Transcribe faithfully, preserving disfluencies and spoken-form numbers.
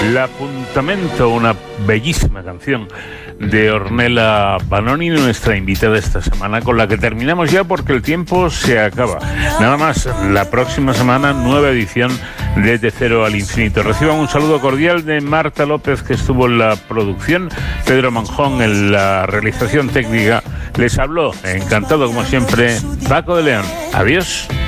L'Appuntamento, una bellísima canción de Ornella Vanoni, nuestra invitada esta semana, con la que terminamos ya porque el tiempo se acaba. Nada más, la próxima semana, nueva edición de De Cero al Infinito. Reciban un saludo cordial de Marta López, que estuvo en la producción, Pedro Manjón en la realización técnica. Les habló, encantado como siempre, Paco de León. Adiós.